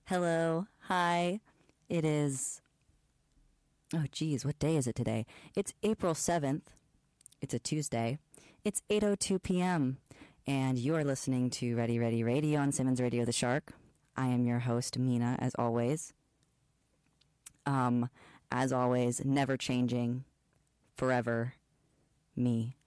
Hello. Hi. It is, oh geez, what day is it today? It's April 7th. It's a Tuesday. It's 8:02 p.m. And you are listening to Ready Ready Radio on Simmons Radio The Shark. I am your host, Mina, as always. As always, never changing, forever, me.